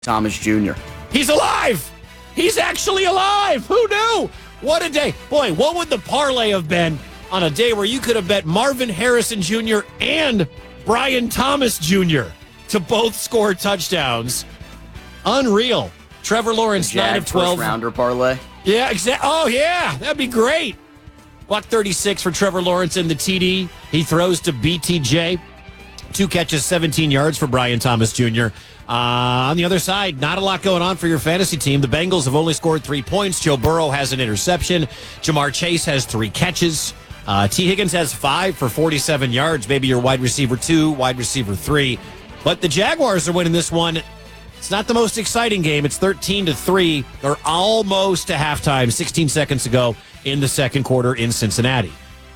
Thomas Jr. He's alive! He's actually alive! Who knew? What a day. Boy, what would the parlay have been on a day where you could have bet Marvin Harrison Jr. and Brian Thomas Jr. to both score touchdowns? Unreal. Trevor Lawrence, 9 of 12. First-rounder parlay. Yeah, exactly. Oh, yeah, that'd be great. $136 for Trevor Lawrence in the TD. He throws to BTJ. 2 catches, 17 yards for Brian Thomas Jr. On the other side, not a lot going on for your fantasy team. The Bengals have only scored 3 points. Joe Burrow has an interception. Jamar Chase has 3 catches. T. Higgins has 5 for 47 yards. Maybe your wide receiver 2, wide receiver 3. But the Jaguars are winning this one. It's not the most exciting game. It's 13-3. They're almost to halftime, 16 seconds to go in the second quarter in Cincinnati.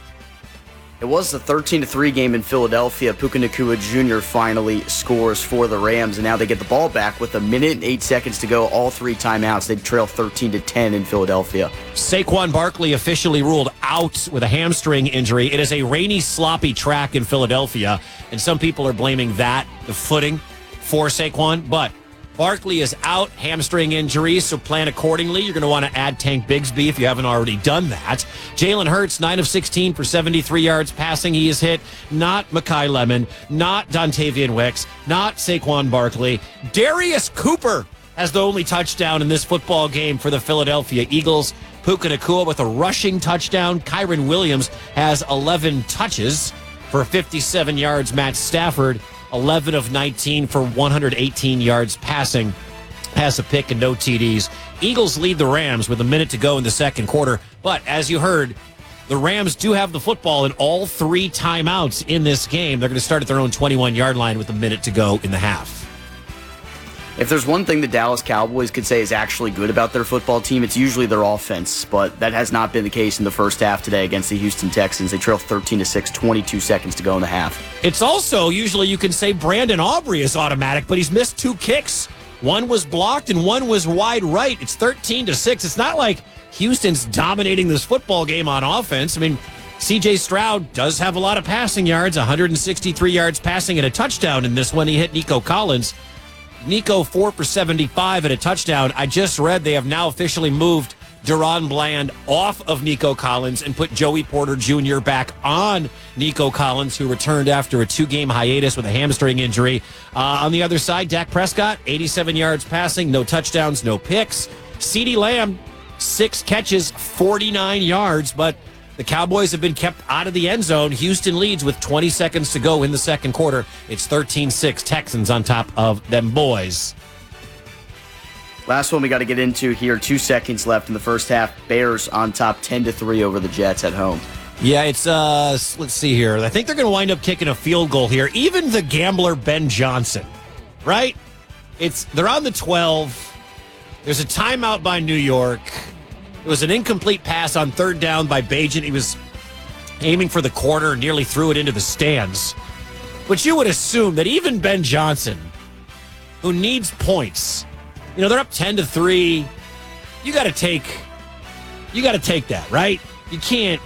It was the 13-3 game in Philadelphia. Puka Nacua Jr. finally scores for the Rams, and now they get the ball back with 1 minute and 8 seconds to go. All 3 timeouts. They trail 13-10 in Philadelphia. Saquon Barkley officially ruled out with a hamstring injury. It is a rainy, sloppy track in Philadelphia, and some people are blaming that, the footing, for Saquon, but Barkley is out, hamstring injuries, so plan accordingly. You're going to want to add Tank Bigsby if you haven't already done that. Jalen Hurts, 9 of 16 for 73 yards passing. He is hit. Not Mekhi Lemon, not Dontavian Wicks, not Saquon Barkley. Darius Cooper has the only touchdown in this football game for the Philadelphia Eagles. Puka Nacua with a rushing touchdown. Kyron Williams has 11 touches for 57 yards. Matt Stafford, 11 of 19 for 118 yards passing, has a pick and no TDs. Eagles lead the Rams with 1 minute to go in the second quarter. But as you heard, the Rams do have the football in all 3 timeouts in this game. They're going to start at their own 21-yard line with 1 minute to go in the half. If there's one thing the Dallas Cowboys could say is actually good about their football team, it's usually their offense. But that has not been the case in the first half today against the Houston Texans. They trail 13-6, 22 seconds to go in the half. It's also, usually you can say Brandon Aubrey is automatic, but he's missed 2 kicks. One was blocked and one was wide right. It's 13-6. It's not like Houston's dominating this football game on offense. I mean, C.J. Stroud does have a lot of passing yards, 163 yards passing and a touchdown in this one. He hit Nico Collins. Nico 4 for 75 and a touchdown. I just read they have now officially moved Deron Bland off of Nico Collins and put Joey Porter Jr. back on Nico Collins, who returned after a 2-game hiatus with a hamstring injury. On the other side, Dak Prescott, 87 yards passing, no touchdowns, no picks. CeeDee Lamb, 6 catches, 49 yards, but the Cowboys have been kept out of the end zone. Houston leads with 20 seconds to go in the second quarter. It's 13-6, Texans on top of them boys. Last one we got to get into here. 2 seconds left in the first half. Bears on top 10-3 over the Jets at home. Yeah, it's, let's see here. I think they're going to wind up kicking a field goal here. Even the gambler Ben Johnson, right? They're on the 12. There's a timeout by New York. It was an incomplete pass on 3rd down by Bagent. He was aiming for the corner and nearly threw it into the stands. But you would assume that even Ben Johnson, who needs points, they're up 10-3. You got to take that, right? You can't.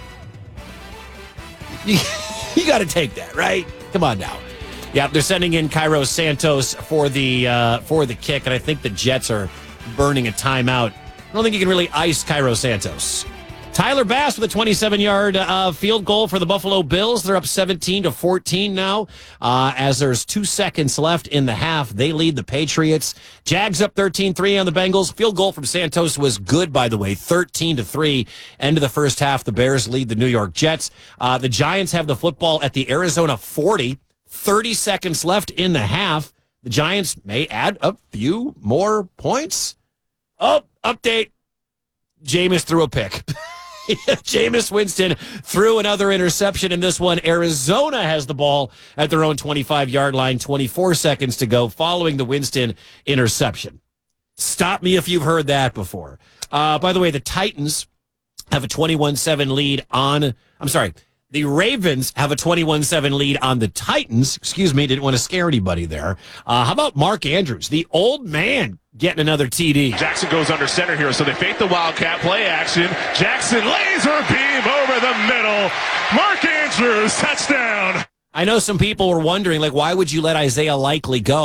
You got to take that, right? Come on now. Yeah, they're sending in Cairo Santos for the kick, and I think the Jets are burning a timeout. I don't think you can really ice Cairo Santos. Tyler Bass with a 27-yard field goal for the Buffalo Bills. They're up 17-14 now. As there's 2 seconds left in the half, they lead the Patriots. Jags up 13-3 on the Bengals. Field goal from Santos was good, by the way, 13-3. End of the first half, the Bears lead the New York Jets. The Giants have the football at the Arizona 40. 30 seconds left in the half. The Giants may add a few more points. Oh, update. Jameis threw a pick. Jameis Winston threw another interception in this one. Arizona has the ball at their own 25-yard line, 24 seconds to go following the Winston interception. Stop me if you've heard that before. By the way, the Titans have a 21-7 lead on, the Ravens have a 21-7 lead on the Titans. Excuse me, didn't want to scare anybody there. How about Mark Andrews, the old man, getting another TD? Jackson goes under center here, so they fake the Wildcat play action. Jackson laser beam over the middle. Mark Andrews, touchdown. I know some people were wondering, why would you let Isaiah Likely go?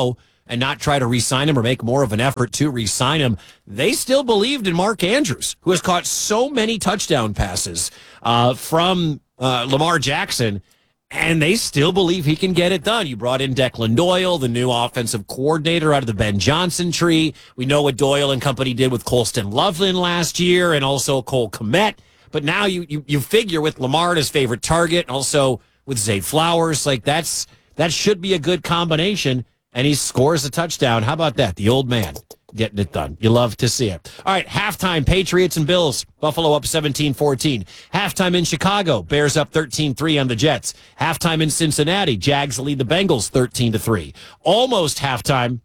and not try to re-sign him or make more of an effort to re-sign him. They still believed in Mark Andrews, who has caught so many touchdown passes from Lamar Jackson, and they still believe he can get it done. You brought in Declan Doyle, the new offensive coordinator out of the Ben Johnson tree. We know what Doyle and company did with Colston Loveland last year and also Cole Kmet. But now you figure with Lamar his favorite target, also with Zay Flowers, like that should be a good combination, and he scores a touchdown. How about that? The old man getting it done. You love to see it. All right, halftime, Patriots and Bills. Buffalo up 17-14. Halftime in Chicago, Bears up 13-3 on the Jets. Halftime in Cincinnati, Jags lead the Bengals 13-3. Almost halftime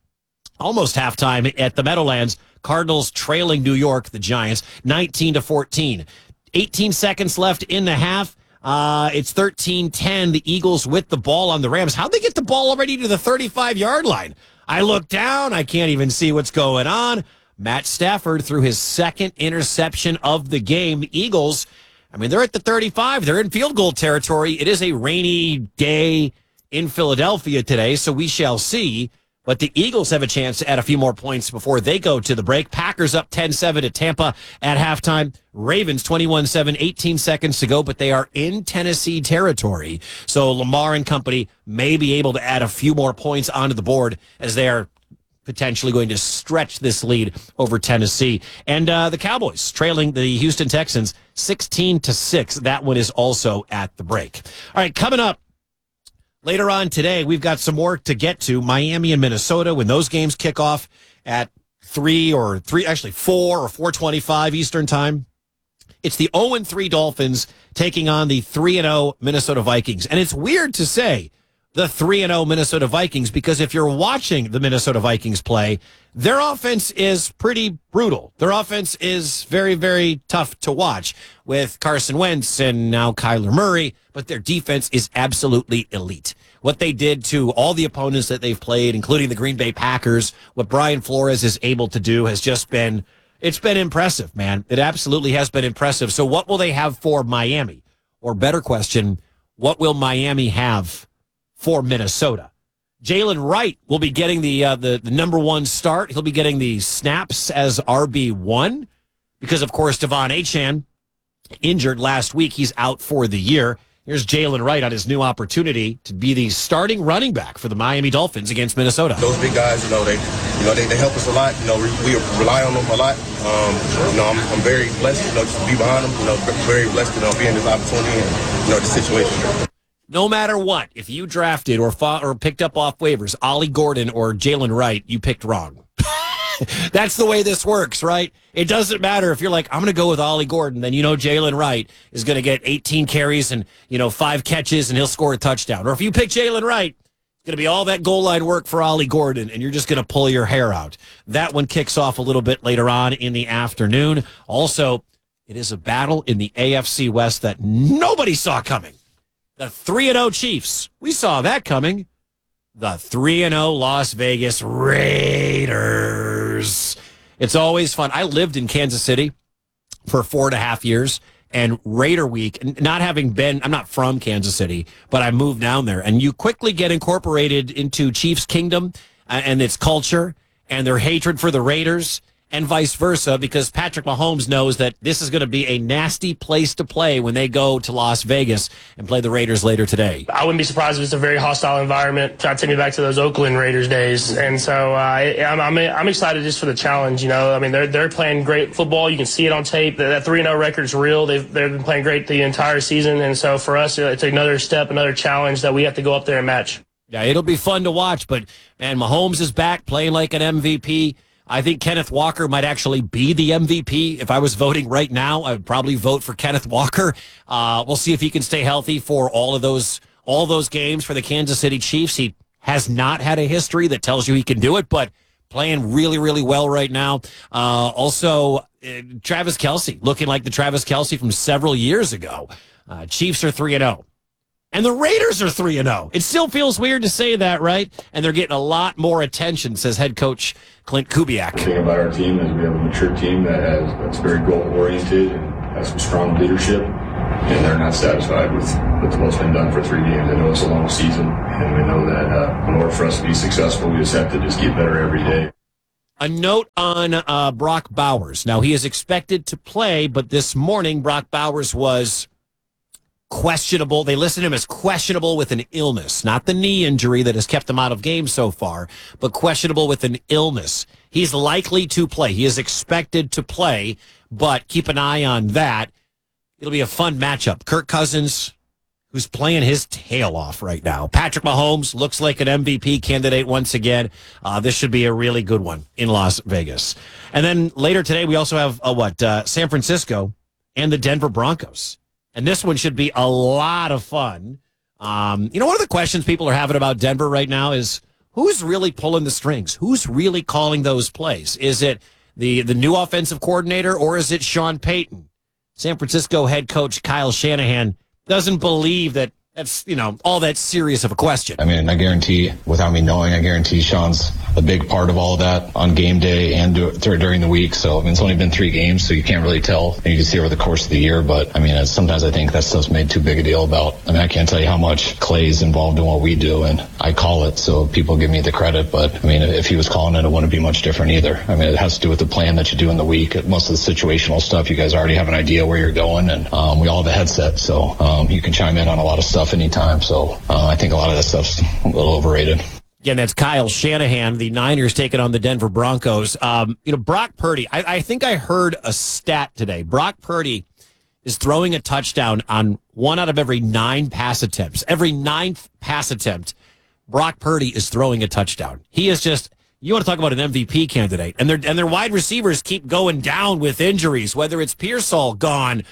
at the Meadowlands, Cardinals trailing New York, the Giants, 19-14. 18 seconds left in the half. It's 13-10. The Eagles with the ball on the Rams. How'd they get the ball already to the 35-yard line? I look down. I can't even see what's going on. Matt Stafford threw his second interception of the game. Eagles, they're at the 35. They're in field goal territory. It is a rainy day in Philadelphia today, so we shall see. But the Eagles have a chance to add a few more points before they go to the break. Packers up 10-7 at Tampa at halftime. Ravens 21-7, 18 seconds to go, but they are in Tennessee territory. So Lamar and company may be able to add a few more points onto the board as they are potentially going to stretch this lead over Tennessee. And the Cowboys trailing the Houston Texans 16-6. That one is also at the break. All right, coming up. Later on today, we've got some more to get to. Miami and Minnesota, when those games kick off at 4 or 4:25 Eastern time. It's the 0-3 Dolphins taking on the 3-0 Minnesota Vikings. And it's weird to say the 3-0 Minnesota Vikings because if you're watching the Minnesota Vikings play, their offense is pretty brutal. Their offense is very, very tough to watch with Carson Wentz and now Kyler Murray, but their defense is absolutely elite. What they did to all the opponents that they've played, including the Green Bay Packers, what Brian Flores is able to do has just been, it's been impressive, man. It absolutely has been impressive. So what will they have for Miami? Or better question, what will Miami have for Minnesota? Jalen Wright will be getting the number one start. He'll be getting the snaps as RB1 because, of course, Devon Achane injured last week. He's out for the year. Here's Jalen Wright on his new opportunity to be the starting running back for the Miami Dolphins against Minnesota. Those big guys, they help us a lot. We rely on them a lot. I'm very blessed, to be behind them. Very blessed to be in this opportunity and this situation. No matter what, if you drafted or picked up off waivers Ollie Gordon or Jalen Wright, you picked wrong. That's the way this works, right? It doesn't matter if you're like, I'm going to go with Ollie Gordon, then Jalen Wright is going to get 18 carries and, 5 catches and he'll score a touchdown. Or if you pick Jalen Wright, it's going to be all that goal line work for Ollie Gordon and you're just going to pull your hair out. That one kicks off a little bit later on in the afternoon. Also, it is a battle in the AFC West that nobody saw coming. The 3-0 Chiefs. We saw that coming. The 3-0 Las Vegas Raiders. It's always fun. I lived in Kansas City for 4.5 years, and Raider Week, not having been, I'm not from Kansas City, but I moved down there, and you quickly get incorporated into Chiefs Kingdom and its culture and their hatred for the Raiders. And vice versa, because Patrick Mahomes knows that this is going to be a nasty place to play when they go to Las Vegas and play the Raiders later today. I wouldn't be surprised if it's a very hostile environment. Try to take me back to those Oakland Raiders days. And so I'm excited just for the challenge. They're playing great football. You can see it on tape. That 3-0 record's real. They've been playing great the entire season. And so for us, it's another step, another challenge that we have to go up there and match. Yeah, it'll be fun to watch. But, man, Mahomes is back playing like an MVP. I think Kenneth Walker might actually be the MVP. If I was voting right now, I would probably vote for Kenneth Walker. We'll see if he can stay healthy for all those games for the Kansas City Chiefs. He has not had a history that tells you he can do it, but playing really, really well right now. Also, Travis Kelce, looking like the Travis Kelce from several years ago. Chiefs are 3-0. And the Raiders are 3-0. It still feels weird to say that, right? And they're getting a lot more attention, says head coach Clint Kubiak. The thing about our team is we have a mature team that's very goal-oriented and has some strong leadership. and they're not satisfied with what's been done for 3 games. I know it's a long season, and we know that in order for us to be successful, we just have to just get better every day. A note on Brock Bowers. Now, he is expected to play, but this morning, Brock Bowers was questionable. They listed him as questionable with an illness, not the knee injury that has kept him out of games so far, but questionable with an illness. He's likely to play. He is expected to play, but keep an eye on that. It'll be a fun matchup. Kirk Cousins, who's playing his tail off right now. Patrick Mahomes looks like an MVP candidate once again. This should be a really good one in Las Vegas. And then later today, we also have San Francisco and the Denver Broncos. And this one should be a lot of fun. One of the questions people are having about Denver right now is who's really pulling the strings? Who's really calling those plays? Is it the new offensive coordinator or is it Sean Payton? San Francisco head coach Kyle Shanahan doesn't believe that that's, all that serious of a question. I mean, I guarantee, without me knowing, I guarantee Sean's a big part of all of that on game day and during the week. So, I mean, it's only been 3 games, so you can't really tell. And you can see over the course of the year. But, I mean, sometimes I think that stuff's made too big a deal about. I mean, I can't tell you how much Clay's involved in what we do, and I call it, so people give me the credit. But, I mean, if he was calling it, it wouldn't be much different either. I mean, it has to do with the plan that you do in the week. Most of the situational stuff, you guys already have an idea where you're going, and we all have a headset, so you can chime in on a lot of stuff anytime. So I think a lot of that stuff's a little overrated. Again, that's Kyle Shanahan, the Niners taking on the Denver Broncos. Brock Purdy, I think I heard a stat today. Brock Purdy is throwing a touchdown on 1 out of every 9 pass attempts. Every 9th pass attempt, Brock Purdy is throwing a touchdown. He is just, you want to talk about an MVP candidate. And their wide receivers keep going down with injuries, whether it's Pearsall gone,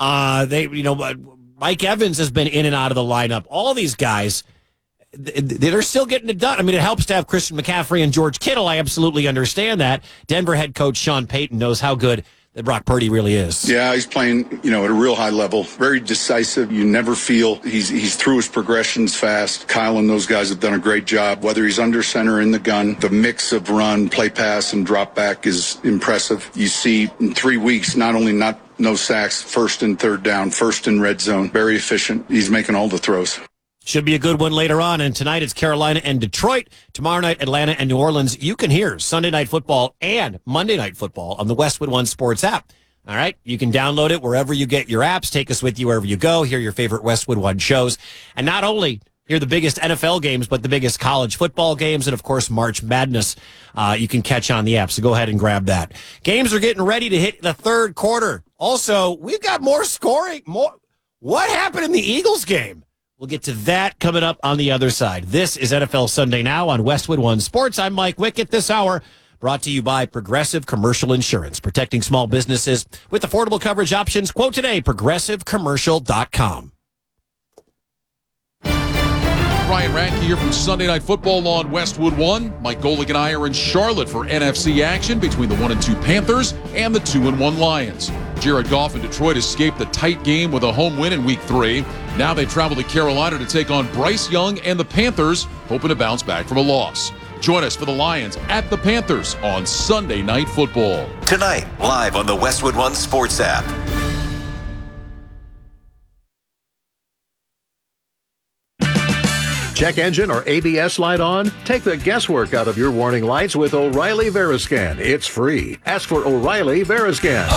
Mike Evans has been in and out of the lineup. All these guys, they're still getting it done. I mean, it helps to have Christian McCaffrey and George Kittle. I absolutely understand that. Denver head coach Sean Payton knows how good that Brock Purdy really is. Yeah, he's playing, at a real high level. Very decisive. You never feel he's through his progressions fast. Kyle and those guys have done a great job. Whether he's under center in the gun, the mix of run, play pass, and drop back is impressive. You see in 3 weeks, no sacks, first and third down, first in red zone. Very efficient. He's making all the throws. Should be a good one later on. And tonight it's Carolina and Detroit. Tomorrow night, Atlanta and New Orleans. You can hear Sunday Night Football and Monday Night Football on the Westwood One Sports app. All right? You can download it wherever you get your apps. Take us with you wherever you go. Hear your favorite Westwood One shows. And not only hear the biggest NFL games, but the biggest college football games and, of course, March Madness you can catch on the app. So go ahead and grab that. Games are getting ready to hit the third quarter. Also, we've got more scoring. What happened in the Eagles game? We'll get to that coming up on the other side. This is NFL Sunday Now on Westwood One Sports. I'm Mike Wickett. This hour brought to you by Progressive Commercial Insurance, protecting small businesses with affordable coverage options. Quote today, progressivecommercial.com. Ryan Radke here from Sunday Night Football on Westwood One. Mike Golick and I are in Charlotte for NFC action between the 1-2 Panthers and the 2-1 Lions. Jared Goff and Detroit escaped the tight game with a home win in Week 3. Now they travel to Carolina to take on Bryce Young and the Panthers, hoping to bounce back from a loss. Join us for the Lions at the Panthers on Sunday Night Football. Tonight, live on the Westwood One Sports app. Check engine or ABS light on? Take the guesswork out of your warning lights with O'Reilly Veriscan. It's free. Ask for O'Reilly Veriscan.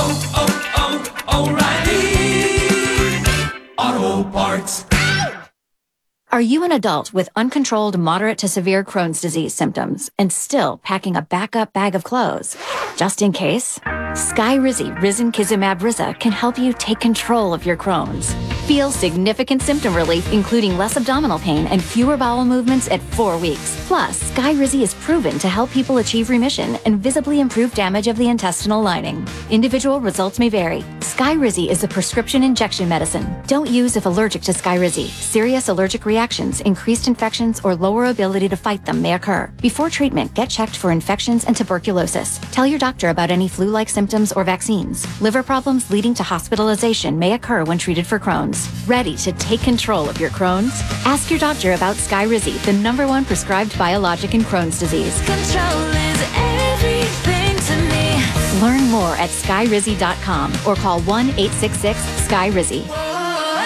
O'Reilly Auto Parts. Are you an adult with uncontrolled moderate to severe Crohn's disease symptoms and still packing a backup bag of clothes? Just in case? Skyrizi Risankizumab Riza can help you take control of your Crohn's. Feel significant symptom relief, including less abdominal pain and fewer bowel movements at 4 weeks. Plus, Skyrizi is proven to help people achieve remission and visibly improve damage of the intestinal lining. Individual results may vary. Skyrizi is a prescription injection medicine. Don't use if allergic to Skyrizi. Serious allergic reactions, increased infections, or lower ability to fight them may occur. Before treatment, get checked for infections and tuberculosis. Tell your doctor about any flu-like symptoms or vaccines. Liver problems leading to hospitalization may occur when treated for Crohn's. Ready to take control of your Crohn's? Ask your doctor about Skyrizi, the #1 prescribed biologic in Crohn's disease. Control is everything to me. Learn more at skyrizi.com or call 1-866-SKYRIZI.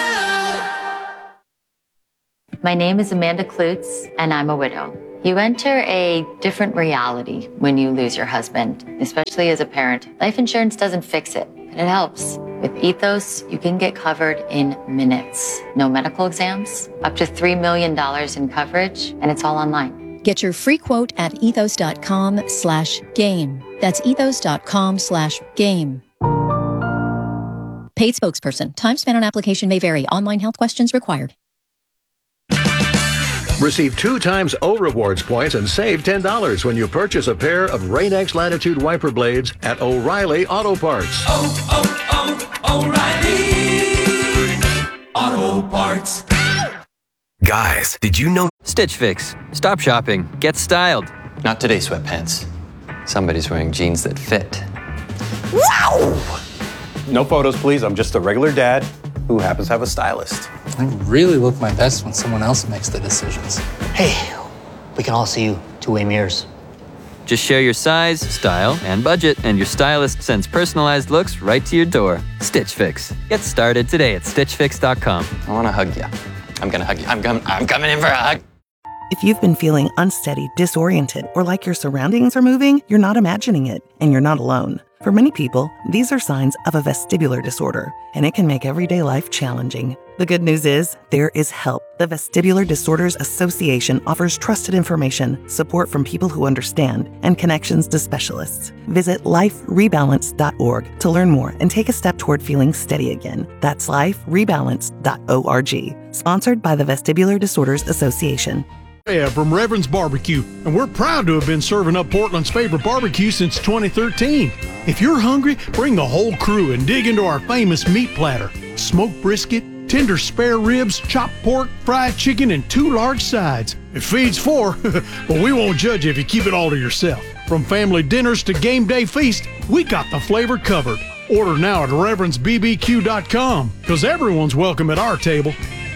My name is Amanda Klutz, and I'm a widow. You enter a different reality when you lose your husband, especially as a parent. Life insurance doesn't fix it, but it helps. With Ethos, you can get covered in minutes. No medical exams, up to $3 million in coverage, and it's all online. Get your free quote at ethos.com/game. That's ethos.com/game. Paid spokesperson. Time spent on application may vary. Online health questions required. Receive 2 times O Rewards points and save $10 when you purchase a pair of Rain-X Latitude wiper blades at O'Reilly Auto Parts. O'Reilly Auto Parts. Guys, did you know? Stitch Fix. Stop shopping. Get styled. Not today, sweatpants. Somebody's wearing jeans that fit. Wow! No photos, please. I'm just a regular dad who happens to have a stylist. I really look my best when someone else makes the decisions. Hey, we can all see you two-way mirrors. Just share your size, style, and budget, and your stylist sends personalized looks right to your door. Stitch Fix. Get started today at StitchFix.com. I want to hug you. I'm going to hug you. I'm coming in for a hug. If you've been feeling unsteady, disoriented, or like your surroundings are moving, you're not imagining it, and you're not alone. For many people, these are signs of a vestibular disorder, and it can make everyday life challenging. The good news is, there is help. The Vestibular Disorders Association offers trusted information, support from people who understand, and connections to specialists. Visit liferebalance.org to learn more and take a step toward feeling steady again. That's liferebalance.org. Sponsored by the Vestibular Disorders Association. From Reverend's Barbecue, and we're proud to have been serving up Portland's favorite barbecue since 2013. If you're hungry, bring the whole crew and dig into our famous meat platter. Smoked brisket, tender spare ribs, chopped pork, fried chicken, and 2 large sides. It feeds 4, but we won't judge you if you keep it all to yourself. From family dinners to game day feast, we got the flavor covered. Order now at reverendsbbq.com, because everyone's welcome at our table.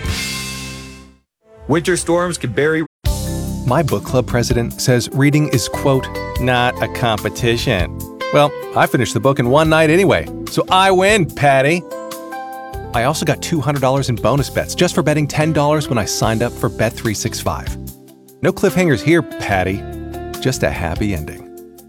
Winter storms can bury. My book club president says reading is, quote, not a competition. Well, I finished the book in one night anyway, so I win, Patty. I also got $200 in bonus bets just for betting $10 when I signed up for Bet365. No cliffhangers here, Patty. Just a happy ending.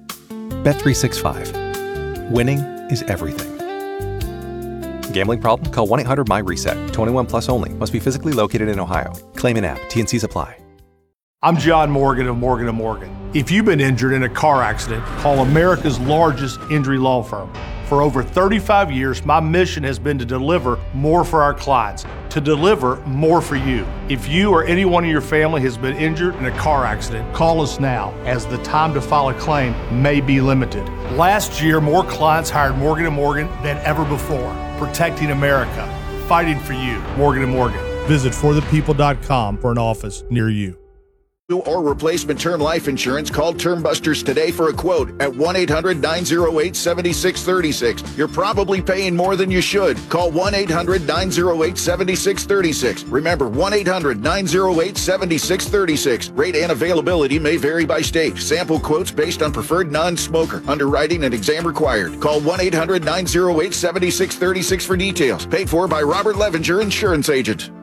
Bet365. Winning is everything. Gambling problem? Call 1-800-MY-RESET. 21 plus only. Must be physically located in Ohio. Claim in app. T&Cs apply. I'm John Morgan of Morgan & Morgan. If you've been injured in a car accident, call America's largest injury law firm. For over 35 years, my mission has been to deliver more for our clients, to deliver more for you. If you or anyone in your family has been injured in a car accident, call us now, as the time to file a claim may be limited. Last year, more clients hired Morgan & Morgan than ever before, protecting America, fighting for you. Morgan & Morgan. Visit forthepeople.com for an office near you. Or replacement term life insurance, call Term Busters today for a quote at 1-800-908-7636. You're probably paying more than you should. Call 1-800-908-7636. Remember, 1-800-908-7636. Rate and availability may vary by state. Sample quotes based on preferred non-smoker. Underwriting and exam required. Call 1-800-908-7636 for details. Paid for by Robert Levinger, Insurance Agent.